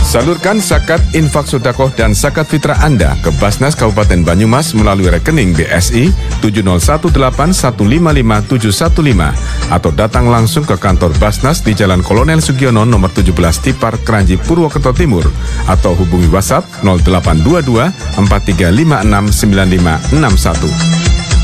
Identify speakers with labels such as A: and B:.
A: Salurkan zakat, infak sedekah dan zakat fitrah Anda ke Basnas Kabupaten Banyumas melalui rekening BSI 70181555715 atau datang langsung ke kantor Basnas di Jalan Kolonel Sugiono nomor 17 Tipar, Kranji, Purwokerto Timur atau hubungi WhatsApp 0822 4356 9561.